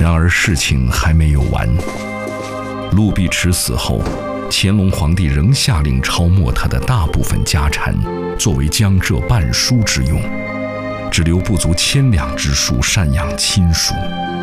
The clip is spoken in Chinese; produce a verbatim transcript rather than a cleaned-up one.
然而事情还没有完。陆必迟死后，乾隆皇帝仍下令抄没他的大部分家产，作为江浙办书之用，只留不足千两之数赡养亲属。